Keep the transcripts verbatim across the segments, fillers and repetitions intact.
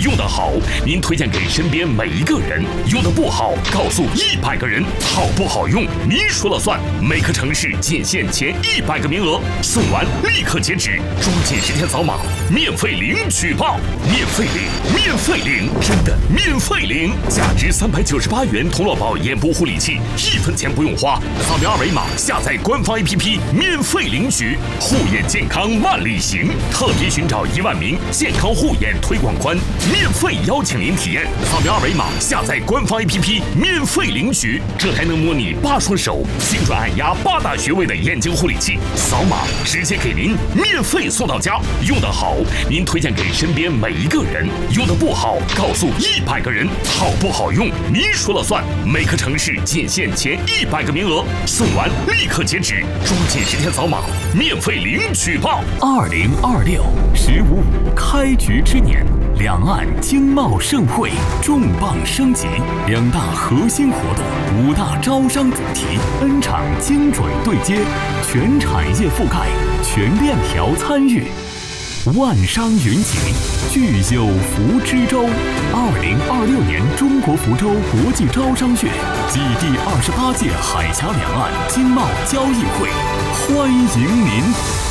用得好，您推荐给身边每一个人；用得不好，告诉一百个人。好不好用，您说了算。每个城市仅限前一百个名额，送完立刻截止，抓紧时间扫码，免费领取报，免费领，免费领，真的免费领！价值三百九十八元童乐宝眼部护理器，一分钱不用花，扫描二维码下载官方 A P P， 免费领取。护眼健康万里行，特别寻找一万名健康护眼推广官，免费邀请您体验。扫描二维码下载官方 A P P， 免费领取。这台能模拟八双手、精准按压八大穴位的眼睛护理器，扫码直接给您免费送到家。用得好，您推荐给身边每一个人；用得不好，告诉一百个人。好不好用，您说了算。每个城市仅限前一百个名额，送完立刻截止，抓紧时间扫码，免费领取报。 二零二六十五五开局之年，两岸经贸盛会重磅升级，两大核心活动，五大招商主题 ，N 场精准对接，全产业覆盖，全链条参与。万商云集，聚有福之州。二零二六年中国福州国际招商月暨第二十八届海峡两岸经贸交易会，欢迎您！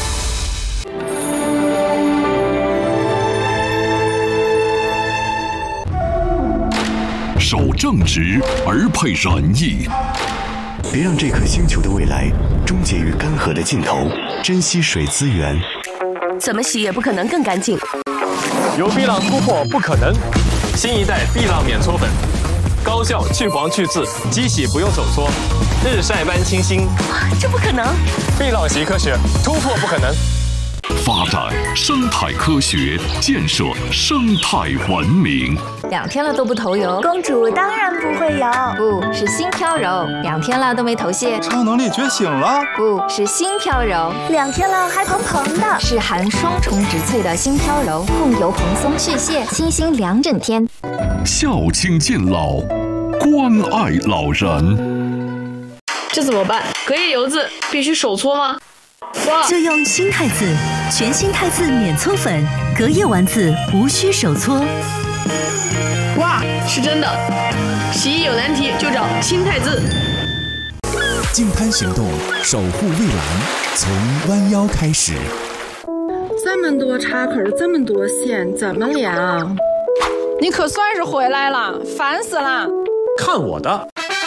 守正直而配仁义， 别让这颗星球的未来终结于干涸的尽头。珍惜水资源， 怎么洗也不可能更干净。 有碧朗突破不可能，新一代碧朗免搓粉，高效去黄去刺，机洗不用手搓，日晒般清新。 这不可能！ 碧朗习科学，突破不可能。 发展生态科学，建设生态文明。 两天了都不头油， 公主当然不会油， 不是心飘柔。两天了都没头屑， 超能力觉醒了， 不是心飘柔。 两天了还蓬蓬的， 是含双重植萃的心飘柔，控油蓬松去屑，清新两整天。 孝亲敬老，关爱老人。 这怎么办？隔夜油渍必须手搓吗？ 就用新汰渍，全新汰渍免搓粉，隔夜完渍无需手搓。 哇，是真的！洗衣有难题就找新汰渍。 净滩行动，守护蔚蓝，从弯腰开始。 这么多插口，这么多线，怎么量？ 你可算是回来了，烦死了！ 看我的！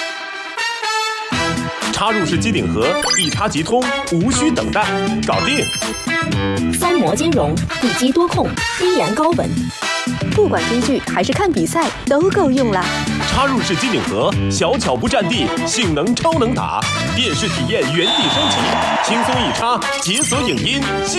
插入式机顶盒，一插即通，无需等待，搞定。 三模兼容，地基多控，低燃高稳，不管追剧还是看比赛都够用啦。 插入式机顶盒，小巧不占地，性能超能打，电视体验原地升级，轻松一插，解锁影音。